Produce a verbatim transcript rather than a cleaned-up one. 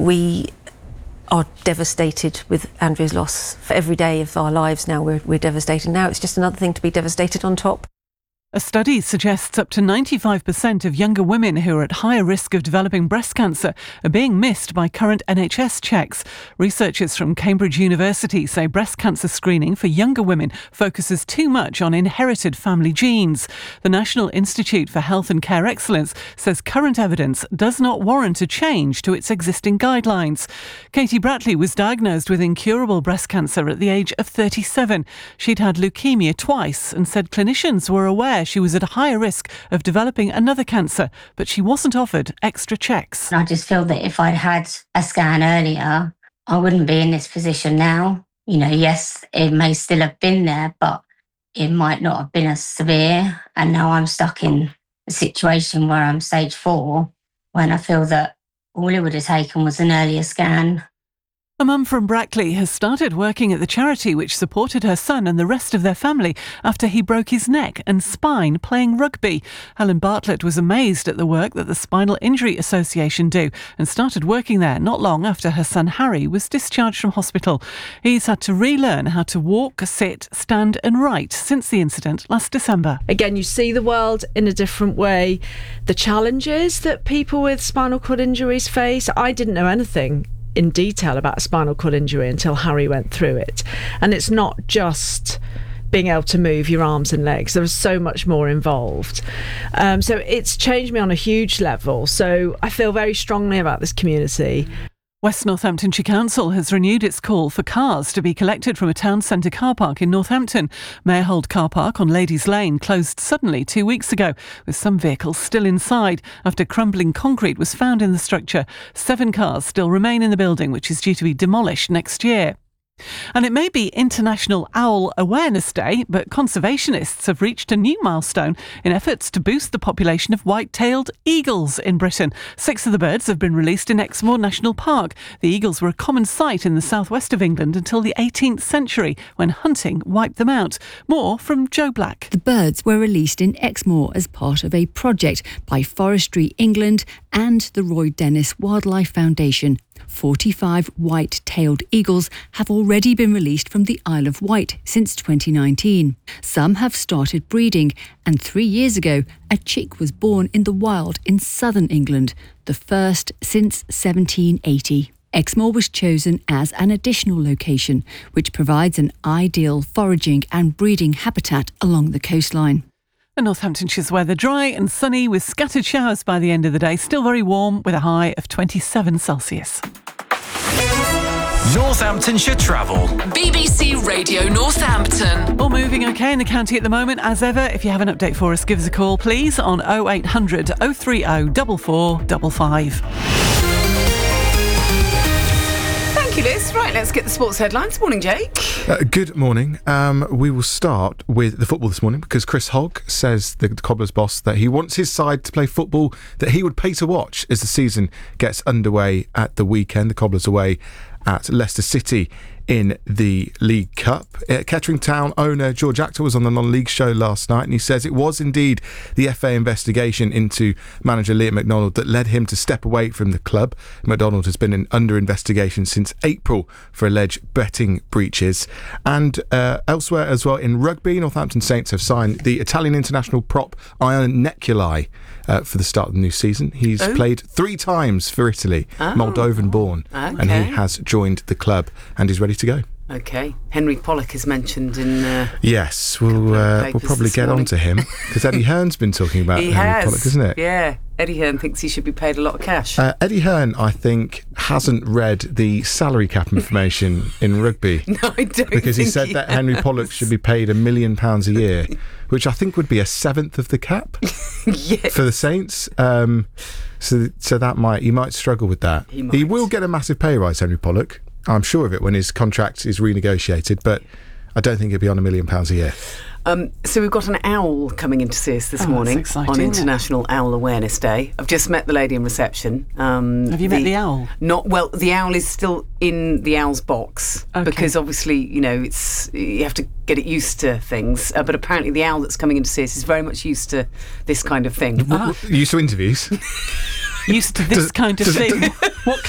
we are devastated with Andrea's loss. For every day of our lives now, we're, we're devastated. Now it's just another thing to be devastated on top. A study suggests up to ninety-five percent of younger women who are at higher risk of developing breast cancer are being missed by current N H S checks. Researchers from Cambridge University say breast cancer screening for younger women focuses too much on inherited family genes. The National Institute for Health and Care Excellence says current evidence does not warrant a change to its existing guidelines. Katie Bratley was diagnosed with incurable breast cancer at the age of thirty-seven. She'd had leukemia twice and said clinicians were aware she was at a higher risk of developing another cancer, but she wasn't offered extra checks. I just feel that if I'd had a scan earlier, I wouldn't be in this position now. You know, yes, it may still have been there, but it might not have been as severe. And now I'm stuck in a situation where I'm stage four, when I feel that all it would have taken was an earlier scan. A mum from Brackley has started working at the charity which supported her son and the rest of their family after he broke his neck and spine playing rugby. Helen Bartlett was amazed at the work that the Spinal Injury Association do and started working there not long after her son Harry was discharged from hospital. He's had to relearn how to walk, sit, stand and write since the incident last December. Again, you see the world in a different way. The challenges that people with spinal cord injuries face, I didn't know anything in detail about a spinal cord injury until Harry went through it. And it's not just being able to move your arms and legs. There was so much more involved. Um, so it's changed me on a huge level. So I feel very strongly about this community. West Northamptonshire Council has renewed its call for cars to be collected from a town centre car park in Northampton. Mayhold Car Park on Ladies Lane closed suddenly two weeks ago, with some vehicles still inside after crumbling concrete was found in the structure. Seven cars still remain in the building, which is due to be demolished next year. And it may be International Owl Awareness Day, but conservationists have reached a new milestone in efforts to boost the population of white-tailed eagles in Britain. Six of the birds have been released in Exmoor National Park. The eagles were a common sight in the southwest of England until the eighteenth century, when hunting wiped them out. More from Joe Black. The birds were released in Exmoor as part of a project by Forestry England and the Roy Dennis Wildlife Foundation. forty-five white-tailed eagles have already been released from the Isle of Wight since twenty nineteen. Some have started breeding, and three years ago, a chick was born in the wild in southern England, the first since seventeen eighty. Exmoor was chosen as an additional location, which provides an ideal foraging and breeding habitat along the coastline. And Northamptonshire's weather dry and sunny with scattered showers by the end of the day. Still very warm with a high of twenty-seven Celsius. Northamptonshire Travel. B B C Radio Northampton. All moving okay in the county at the moment. As ever, if you have an update for us, give us a call, please, on oh eight hundred, oh three oh, four four five five. Thank you, Liz. Right, let's get the sports headlines. Morning, Jake. Uh, good morning. Um, we will start with the football this morning because Chris Hogg says, the Cobblers boss, that he wants his side to play football that he would pay to watch as the season gets underway at the weekend. The Cobblers away at Leicester City in the League Cup. Uh, Kettering Town owner George Actor was on the non-league show last night, and he says it was indeed the F A investigation into manager Liam McDonald that led him to step away from the club. McDonald has been in, under investigation since April for alleged betting breaches. And uh, elsewhere as well in rugby, Northampton Saints have signed the Italian international prop Ion Neculi uh, for the start of the new season. He's oh. played three times for Italy, oh. Moldovan born, okay. and he has joined the club and is ready to go. Okay. Henry Pollock is mentioned in uh, yes, we'll uh, we'll probably get on to him because Eddie Hearn's been talking about he Henry has. Pollock, isn't it? Yeah. Eddie Hearn thinks he should be paid a lot of cash. Uh, Eddie Hearn, I think, hasn't read the salary cap information in rugby. No, I don't. Because he think said he that has. Henry Pollock should be paid a million pounds a year, which I think would be a seventh of the cap yes. for the Saints. Um, so, so that might he might struggle with that. He, might. he will get a massive pay rise, Henry Pollock. I'm sure of it when his contract is renegotiated, but I don't think it'll be on a million pounds a year. Um, so we've got an owl coming in to see us this oh, morning on International yeah. Owl Awareness Day. I've just met the lady in reception. Um, Have you the, met the owl? Not well. The owl is still in the owl's box okay. because obviously, you know, it's you have to get it used to things. Uh, but apparently, the owl that's coming in to see us is very much used to this kind of thing. Ah. Used to interviews. Used to this does, kind of does, thing. Does, what